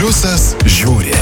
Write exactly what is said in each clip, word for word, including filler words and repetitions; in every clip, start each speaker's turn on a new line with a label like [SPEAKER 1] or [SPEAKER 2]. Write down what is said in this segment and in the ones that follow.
[SPEAKER 1] Pliusas žiūri.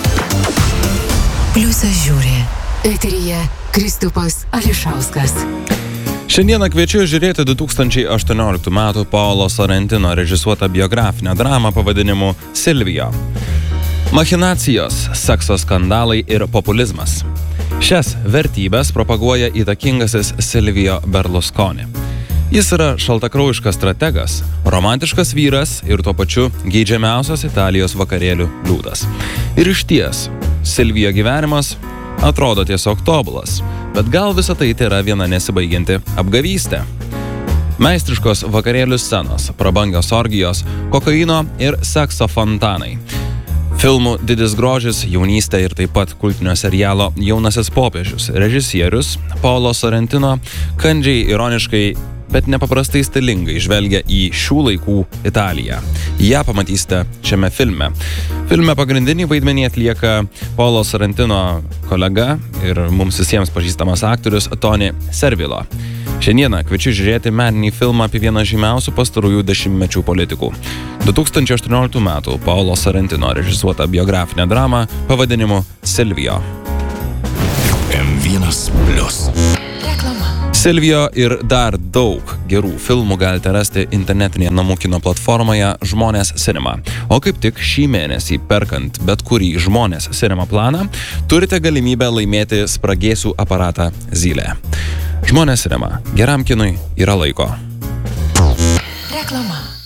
[SPEAKER 2] Pliusas žiūri. Eteryje Kristupas Ališauskas.
[SPEAKER 3] Šiandieną kviečiu žiūrėti du tūkstančiai aštuonioliktų metų Paolo Sorrentino režisuotą biografinę dramą pavadinimu Silvio. Machinacijos, sekso skandalai ir populizmas. Šias vertybės propaguoja įtakingasis Silvio Berlusconi. Jis yra šaltakraujiškas strategas, romantiškas vyras ir tuo pačiu geidžiamiausias Italijos vakarėlių liūdas. Ir išties, Silvio gyvenimas atrodo tiesiog tobulas, bet gal visa tai yra viena nesibaigianti apgavystė. Meistriškos vakarėlių scenos, prabangios orgijos, kokaino ir sekso fontanai. Filmų Didis grožis, jaunystė ir taip pat kultinio serialo Jaunasis popiežius režisierius Paolo Sorrentino kandžiai ironiškai, bet nepaprastai stilingai žvelgia į šių laikų Italiją. Ja pamatysite šiame filme. Filme pagrindinį vaidmenį atlieka Paolo Sorrentino kolega ir mums visiems pažįstamas aktorius Tony Servillo. Šiandieną kviečiu žiūrėti meninį filmą apie vieną žymiausių pastarųjų dešimtmečių politikų. du tūkstančiai aštuonioliktų metų Paolo Sorrentino režisuotą biografinę dramą pavadinimu Silvio.
[SPEAKER 1] M vienas plius.
[SPEAKER 2] Reklama.
[SPEAKER 3] Silvio ir dar daug gerų filmų galite rasti internetinėje namų kino platformoje Žmonės Cinema. O kaip tik šį mėnesį, perkant bet kurį Žmonės Cinema planą, turite galimybę laimėti spragėsių aparatą Zylė. Žmonės Cinema. Geram kinui yra laiko.
[SPEAKER 2] Reklama.